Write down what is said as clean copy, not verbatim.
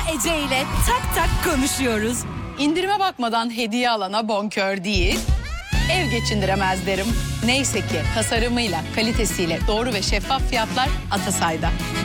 Ece ile tak tak konuşuyoruz. İndirime bakmadan hediye alana bonkör değil, ev geçindiremez derim. Neyse ki tasarımıyla, kalitesiyle doğru ve şeffaf fiyatlar Atasay'da.